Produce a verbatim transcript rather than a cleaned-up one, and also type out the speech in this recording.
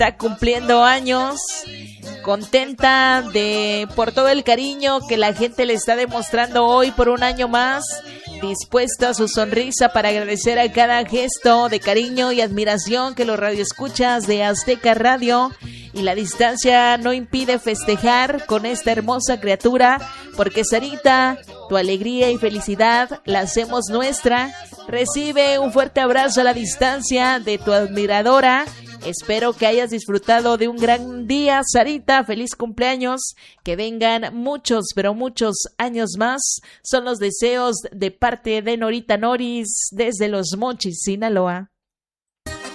está cumpliendo años, contenta de por todo el cariño que la gente le está demostrando hoy por un año más, dispuesta a su sonrisa para agradecer a cada gesto de cariño y admiración que los radioescuchas de Azteca Radio, y la distancia no impide festejar con esta hermosa criatura, porque Sarita, tu alegría y felicidad la hacemos nuestra. Recibe un fuerte abrazo a la distancia de tu admiradora. Espero que hayas disfrutado de un gran día, Sarita. Feliz cumpleaños. Que vengan muchos, pero muchos años más. Son los deseos de parte de Norita Noris desde Los Mochis, Sinaloa.